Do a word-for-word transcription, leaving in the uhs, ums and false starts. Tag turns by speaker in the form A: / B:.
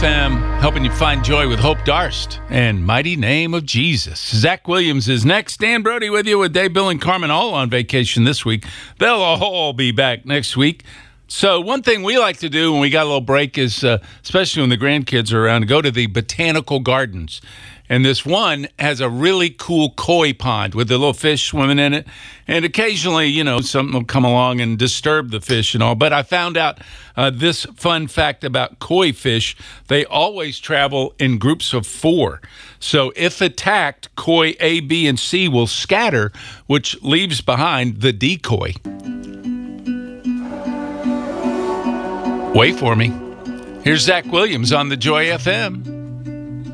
A: F M, helping you find joy with Hope Darst and Mighty Name of Jesus. Zach Williams is next. Dan Brody with you with Dave, Bill, and Carmen all on vacation this week. They'll all be back next week. So one thing we like to do when we got a little break is, uh, especially when the grandkids are around, go to the botanical gardens. And this one has a really cool koi pond with the little fish swimming in it. And occasionally, you know, something will come along and disturb the fish and all. But I found out uh, this fun fact about koi fish. They always travel in groups of four. So if attacked, koi A, B, and C will scatter, which leaves behind the decoy. Wait for me. Here's Zach Williams on the Joy F M.